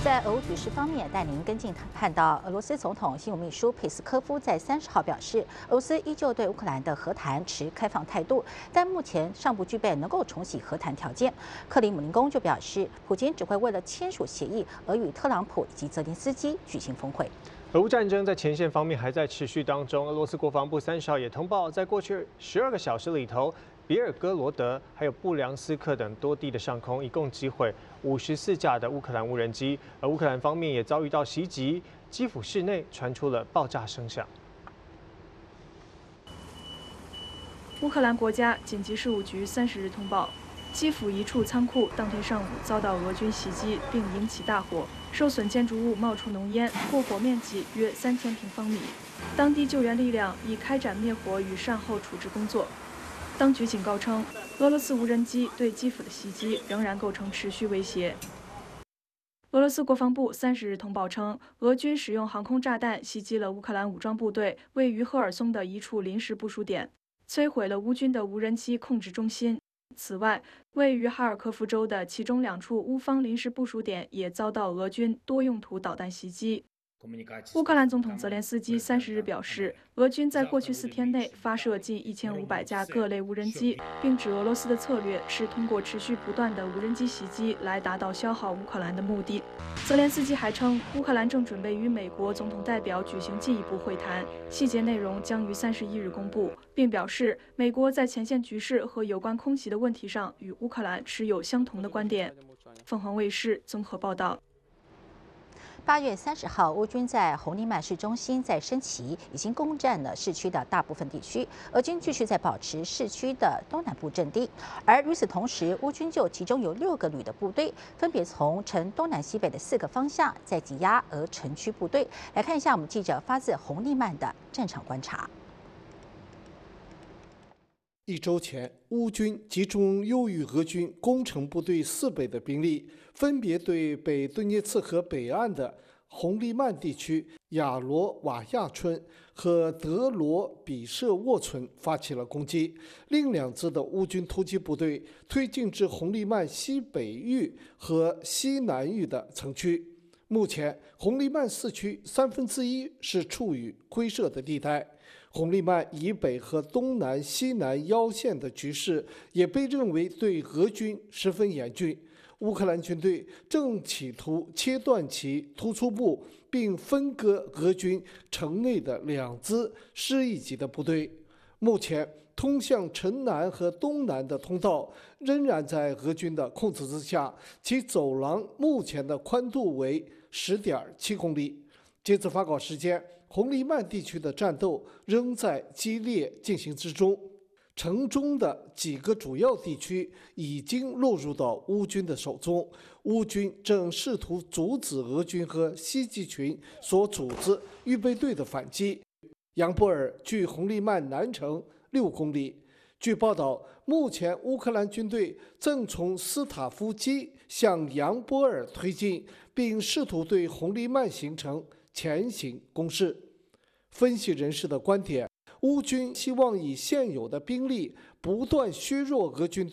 在俄乌局势方面，带您跟进看到，俄罗斯总统新闻秘书佩斯科夫在30号表示，俄罗斯依旧对乌克兰的和谈持开放态度，但目前尚不具备能够重启和谈条件。克里姆林宫就表示，普京只会为了签署协议而与特朗普以及泽连斯基举行峰会。 俄乌战争在前线方面还在持续当中。俄罗斯国防部30号也通报，在过去12个小时里头，别尔哥罗德还有布良斯克等多地的上空，一共击毁54架的乌克兰无人机。而乌克兰方面也遭遇到袭击，基辅市内传出了爆炸声响。 乌克兰国家紧急事务局30日通报，基辅一处仓库当天上午遭到俄军袭击，并引起大火，受损建筑物冒出浓烟，过火面积约3000平方米。当地救援力量已开展灭火与善后处置工作。当局警告称，俄罗斯无人机对基辅的袭击仍然构成持续威胁。俄罗斯国防部30日通报称，俄军使用航空炸弹袭击了乌克兰武装部队位于赫尔松的一处临时部署点，摧毁了乌军的无人机控制中心。此外，位于哈尔科夫州的其中2处乌方临时部署点也遭到俄军多用途导弹袭击。乌克兰总统泽连斯基30日表示，俄军在过去4天内发射近1500架各类无人机，并指俄罗斯的策略是通过持续不断的无人机袭击来达到消耗乌克兰的目的。泽连斯基还称，乌克兰正准备与美国总统代表举行进一步会谈，细节内容将于31日公布，并表示美国在前线局势和有关空袭的问题上与乌克兰持有相同的观点。凤凰卫视综合报道。 8月30号，乌军在红利曼市中心在升旗，已经攻占了市区的大部分地区。俄军继续在保持市区的东南部阵地，而与此同时，乌军就其中有6个旅的部队，分别从城东南西北的4个方向在挤压俄城区部队。来看一下我们记者发自红利曼的战场观察。 1周前，乌军集中优于俄军攻城部队4倍的兵力，分别对北顿涅茨河北岸的红利曼地区、亚罗瓦亚村和德罗比舍沃村发起了攻击。另2支的乌军突击部队推进至红利曼西北域和西南域的城区。目前，红利曼市区1/3是处于灰色的地带。红利曼以北和东南、西南腰线的局势也被认为对俄军十分严峻。乌克兰军队正企图切断其突出部，并分割俄军城内的2支师一级的部队。目前，通向城南和东南的通道仍然在俄军的控制之下，其走廊目前的宽度为10.7公里。截至发稿时间，红利曼地区的战斗仍在激烈进行之中，城中的几个主要地区已经落入到乌军的手中。乌军正试图阻止俄军和西集群所组织预备队的反击。扬波尔距红利曼南城6公里。据报道，目前乌克兰军队正从斯塔夫基向扬波尔推进，并试图对红利曼形成前行攻势。分析人士的观点，乌军希望以现有的兵力不断削弱俄军